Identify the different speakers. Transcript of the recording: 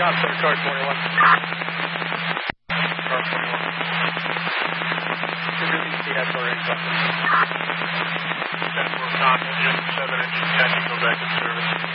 Speaker 1: Cop center, car 21. Car 21. Should release the SRN company.
Speaker 2: 10-4 Con, engine, 7 engine, 10, you go back in service.